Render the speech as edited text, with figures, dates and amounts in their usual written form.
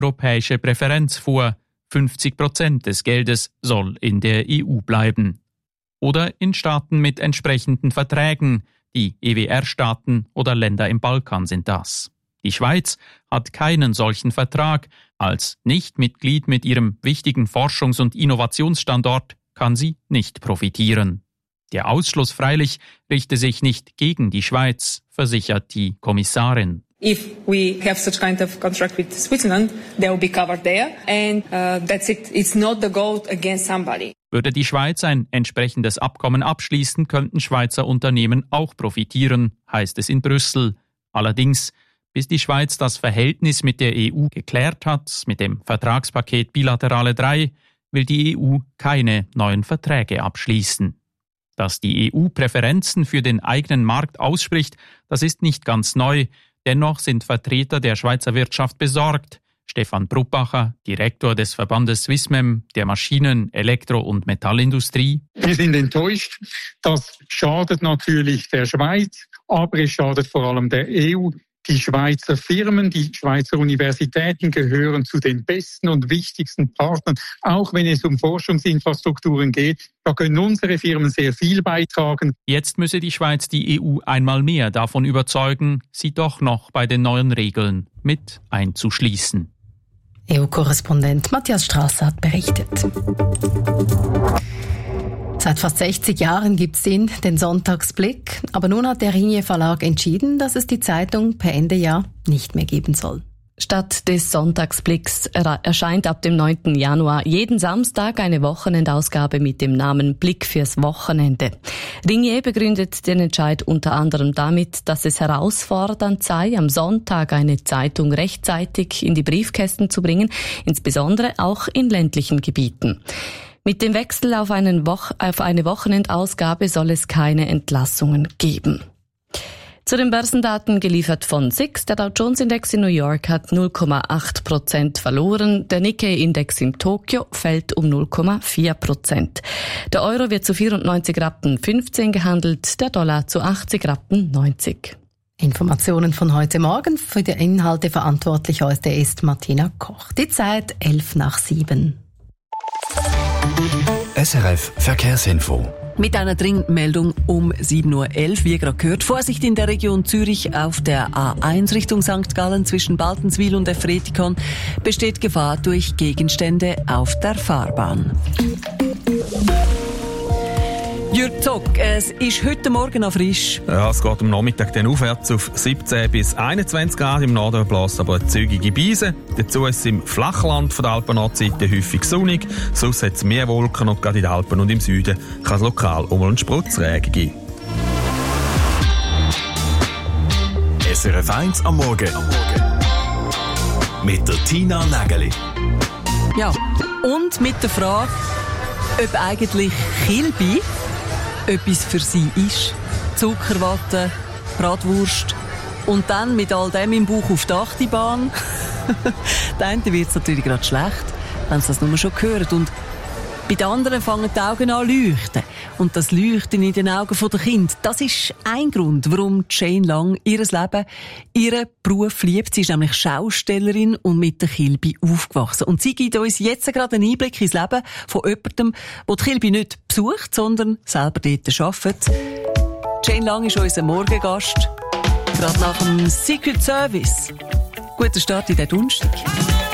europäische Präferenz vor. 50% des Geldes soll in der EU bleiben. Oder in Staaten mit entsprechenden Verträgen. Die EWR-Staaten oder Länder im Balkan sind das. Die Schweiz hat keinen solchen Vertrag. Als Nichtmitglied mit ihrem wichtigen Forschungs- und Innovationsstandort kann sie nicht profitieren. Der Ausschluss freilich richte sich nicht gegen die Schweiz, versichert die Kommissarin. If we have such kind of contract with Switzerland, they will be covered there, and that's it. It's not the goal against somebody. Würde die Schweiz ein entsprechendes Abkommen abschließen, könnten Schweizer Unternehmen auch profitieren, heißt es in Brüssel. Allerdings, bis die Schweiz das Verhältnis mit der EU geklärt hat, mit dem Vertragspaket Bilaterale 3, will die EU keine neuen Verträge abschließen. Dass die EU Präferenzen für den eigenen Markt ausspricht, das ist nicht ganz neu. Dennoch sind Vertreter der Schweizer Wirtschaft besorgt. Stefan Bruppacher, Direktor des Verbandes Swissmem, der Maschinen-, Elektro- und Metallindustrie. Wir sind enttäuscht. Das schadet natürlich der Schweiz, aber es schadet vor allem der EU. Die Schweizer Firmen, die Schweizer Universitäten gehören zu den besten und wichtigsten Partnern, auch wenn es um Forschungsinfrastrukturen geht. Da können unsere Firmen sehr viel beitragen. Jetzt müsse die Schweiz die EU einmal mehr davon überzeugen, sie doch noch bei den neuen Regeln mit einzuschließen. EU-Korrespondent Matthias Strasser hat berichtet. Seit fast 60 Jahren gibt's den Sonntagsblick. Aber nun hat der Ringier Verlag entschieden, dass es die Zeitung per Ende Jahr nicht mehr geben soll. Statt des Sonntagsblicks erscheint ab dem 9. Januar jeden Samstag eine Wochenendausgabe mit dem Namen Blick fürs Wochenende. Ringier begründet den Entscheid unter anderem damit, dass es herausfordernd sei, am Sonntag eine Zeitung rechtzeitig in die Briefkästen zu bringen, insbesondere auch in ländlichen Gebieten. Mit dem Wechsel auf eine Wochenendausgabe soll es keine Entlassungen geben. Zu den Börsendaten geliefert von SIX. Der Dow Jones Index in New York hat 0,8% verloren. Der Nikkei-Index in Tokio fällt um 0,4%. Der Euro wird zu 94,15 Rappen gehandelt, der Dollar zu 80,90 Rappen. Informationen von heute Morgen. Für die Inhalte verantwortlich heute ist Martina Koch. Die Zeit 6:11. SRF Verkehrsinfo. Mit einer Dringmeldung um 7:11 Uhr, wie gerade gehört. Vorsicht in der Region Zürich auf der A1 Richtung St. Gallen zwischen Baltenswil und Efretikon besteht Gefahr durch Gegenstände auf der Fahrbahn. Jürg Zock, es ist heute Morgen noch frisch. Ja, es geht am Nachmittag dann aufwärts auf 17 bis 21 Grad. Im Norden bläst aber eine zügige Beise. Dazu ist es im Flachland von der Alpennordseite häufig sonnig. Sonst hat es mehr Wolken und gerade in den Alpen und im Süden kann es lokal um einen Spritzregen geben. SRF 1 am Morgen. Mit der Tina Nägeli. Ja, und mit der Frage, ob eigentlich Kilby etwas für sie ist. Zuckerwatte, Bratwurst und dann mit all dem im Bauch auf die Achterbahn. Der eine wird es natürlich gerade schlecht, wenn sie das nur schon hören. Und bei den anderen fangen die Augen an zu leuchten. Und das Leuchten in den Augen der Kinder, das ist ein Grund, warum Jane Lang ihr Leben, ihren Beruf liebt. Sie ist nämlich Schaustellerin und mit der Kilby aufgewachsen. Und sie gibt uns jetzt gerade einen Einblick ins Leben von jemandem, der die Kilby nicht besucht, sondern selber dort arbeitet. Jane Lang ist unser Morgengast, gerade nach dem Secret Service. Guten Start in den Donnerstag.